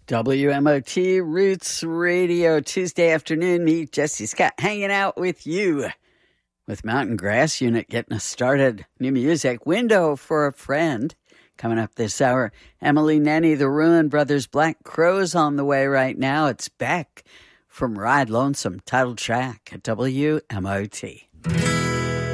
WMOT Roots Radio, Tuesday afternoon. Me, Jesse Scott, hanging out with you with Mountain Grass Unit getting us started. New music, Window for a Friend, coming up this hour. Emily Nenny, The Ruin Brothers, Black Crowes on the way right now. It's Beck from Ride Lonesome, title track at WMOT.